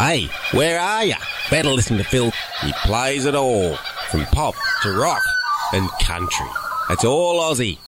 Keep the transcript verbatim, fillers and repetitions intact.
Hey, where are ya? Better listen to Phil. He plays it all, from pop to rock and country. It's all Aussie.